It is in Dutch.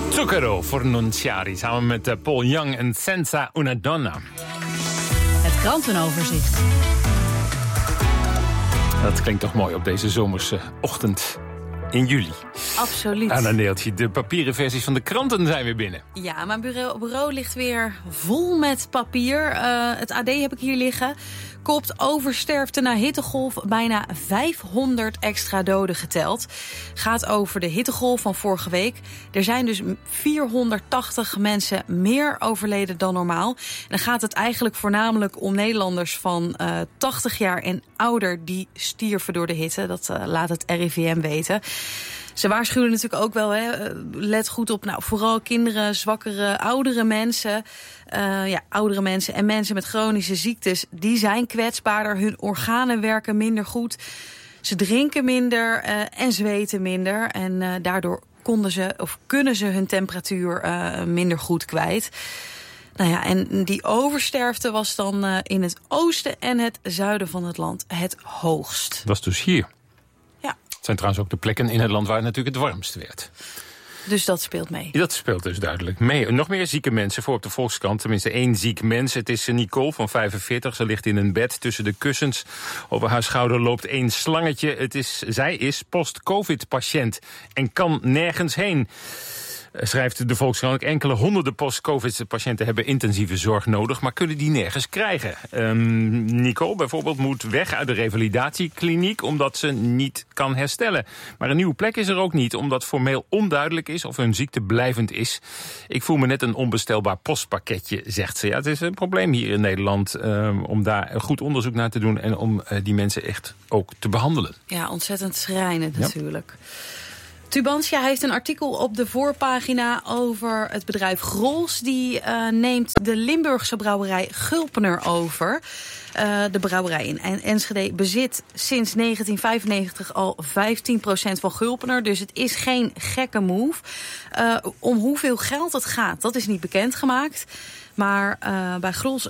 Zucchero Fornunciari samen met Paul Young en Senza una donna. Het krantenoverzicht. Dat klinkt toch mooi op deze zomerse ochtend in juli. Absoluut. Anna Neeltje, de papieren versies van de kranten zijn weer binnen. Ja, mijn bureau ligt weer vol met papier. Het AD heb ik hier liggen. Kopt oversterfte na hittegolf, bijna 500 extra doden geteld. Gaat over de hittegolf van vorige week. Er zijn dus 480 mensen meer overleden dan normaal. En dan gaat het eigenlijk voornamelijk om Nederlanders van 80 jaar en ouder die stierven door de hitte. Dat laat het RIVM weten. Ze waarschuwen natuurlijk ook wel, let goed op, vooral kinderen, zwakkere, oudere mensen. Oudere mensen en mensen met chronische ziektes, die zijn kwetsbaarder. Hun organen werken minder goed. Ze drinken minder en zweten minder. En daardoor kunnen ze hun temperatuur minder goed kwijt. En die oversterfte was dan in het oosten en het zuiden van het land het hoogst. Dat was dus hier. Ja. Het zijn trouwens ook de plekken in het land waar het natuurlijk het warmst werd. Dus dat speelt mee. Dat speelt dus duidelijk mee. Nog meer zieke mensen voor op de Volkskrant. Tenminste 1 ziek mens. Het is Nicole van 45. Ze ligt in een bed tussen de kussens. Over haar schouder loopt 1 slangetje. Zij is post-covid-patiënt en kan nergens heen. Schrijft de Volkskrant, enkele honderden post-covid-patiënten hebben intensieve zorg nodig, maar kunnen die nergens krijgen. Nicole bijvoorbeeld moet weg uit de revalidatiekliniek omdat ze niet kan herstellen. Maar een nieuwe plek is er ook niet, omdat formeel onduidelijk is of hun ziekte blijvend is. Ik voel me net een onbestelbaar postpakketje, zegt ze. Ja, het is een probleem hier in Nederland om daar een goed onderzoek naar te doen en om die mensen echt ook te behandelen. Ja, ontzettend schrijnend natuurlijk. Ja. Tubantia heeft een artikel op de voorpagina over het bedrijf Grols. Die neemt de Limburgse brouwerij Gulpener over. De brouwerij in Enschede bezit sinds 1995 al 15% van Gulpener. Dus het is geen gekke move. Om hoeveel geld het gaat, dat is niet bekendgemaakt. Maar bij Grols